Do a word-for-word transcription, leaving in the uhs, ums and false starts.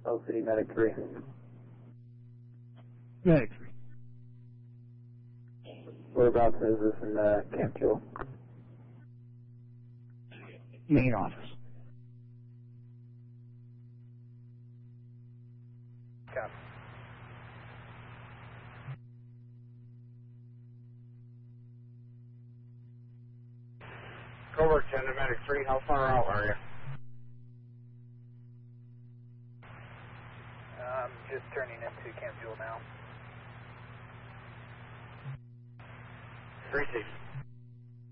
L City Medic three. Medic three. Whereabouts is this in uh, Camp Jewel? Main office. Copy. Covert ten to Medic three, how far out are you? I'm just turning into Camp Jewel now. three six.